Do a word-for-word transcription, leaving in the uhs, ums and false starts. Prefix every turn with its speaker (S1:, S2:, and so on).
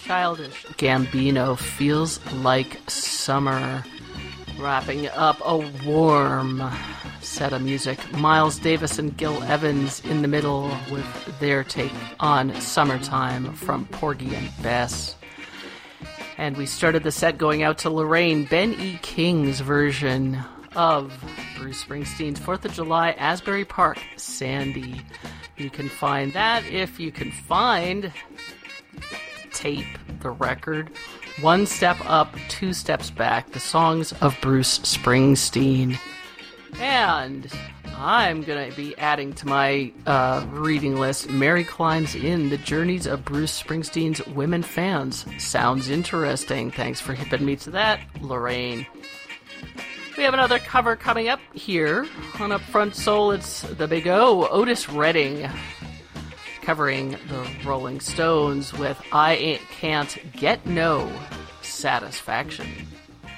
S1: Childish Gambino, Feels Like Summer. Wrapping up a warm set of music. Miles Davis and Gil Evans in the middle with their take on Summertime from Porgy and Bess. And we started the set going out to Lorraine, Ben E. King's version of Bruce Springsteen's fourth of July, Asbury Park, Sandy. You can find that if you can find tape, the record. One Step Up, Two Steps Back, the songs of Bruce Springsteen. And I'm going to be adding to my uh, reading list Mary Klein's In, The Journeys of Bruce Springsteen's Women Fans. Sounds interesting. Thanks for hipping me to that, Lorraine. We have another cover coming up here on Upfront Soul. It's the Big O, Otis Redding, covering the Rolling Stones with I Ain't Can't Get No Satisfaction.